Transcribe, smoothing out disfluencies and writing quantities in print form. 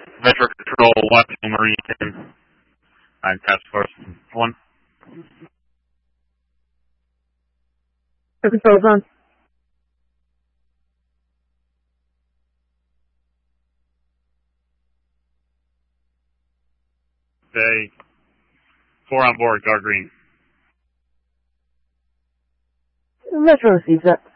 Metro Control 1 to Marine 10. I'm Task Force 1. Control on. Say 4 on board, Guard Green. Metro receives that.